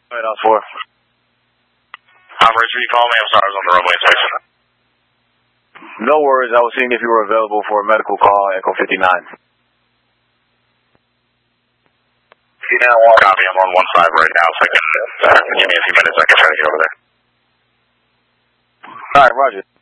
Go ahead, Oscar. Operator, you call me? I'm sorry, I was on the runway inspection. No worries. I was seeing if you were available for a medical call, Echo 59. Copy, I'm on 15 right now, so I can, give me a few minutes, I can try to get over there. Alright, roger.